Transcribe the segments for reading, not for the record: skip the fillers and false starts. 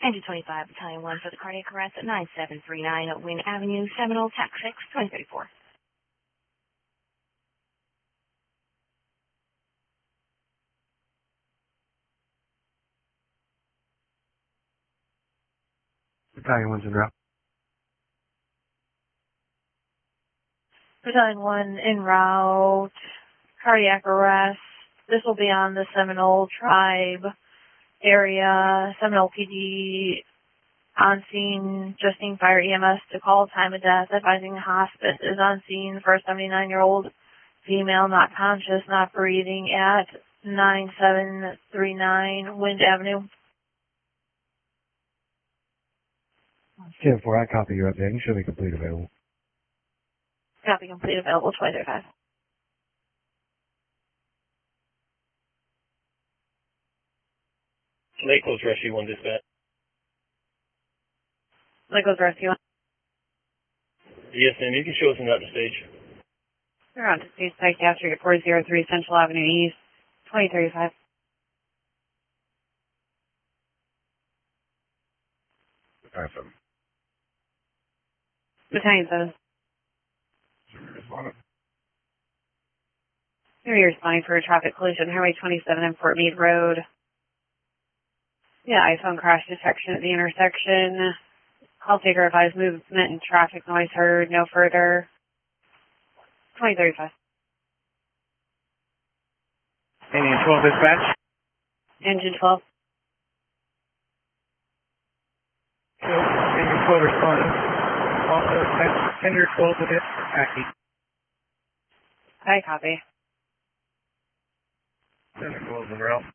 Engine 25, Battalion 1 for the cardiac arrest at 9739 Wynn Avenue, Seminole, TAC 6, 2034. Battalion 1's en route. Battalion 1 en route, cardiac arrest. This will be on the Seminole Tribe area. Seminole PD on scene, just needing fire EMS to call time of death, advising the hospice is on scene for a 79-year-old female, not conscious, not breathing at 9739 Wind Avenue. 10-4, I copy your update. You should be complete available. Copy complete available 2035. Lake Coast Rescue 1 dispatch. Lake Coast Rescue 1. Yes, ma'am. You can show us in the stage. You're on to stage psych after 403 Central Avenue East, 2035. Awesome. Battalion 7. Here you're responding for a traffic collision, Highway 27 and Fort Meade Road. Yeah, iPhone crash detection at the intersection. Call taker advised movement and traffic noise heard, no further. 2035. Indian 12 dispatch. Engine 12. Indian 12 responding. Also, Tender 12 with it. Active. I copy. Tender 12 en route.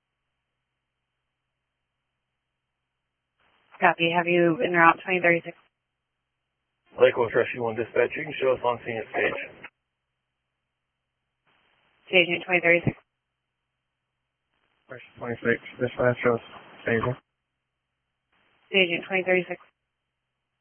Copy. Have you en route 2036? Lake Coast Rescue 1 dispatch. You can show us on scene at stage. Station 2036. Version 26. Dispatch shows stable. Station 2036.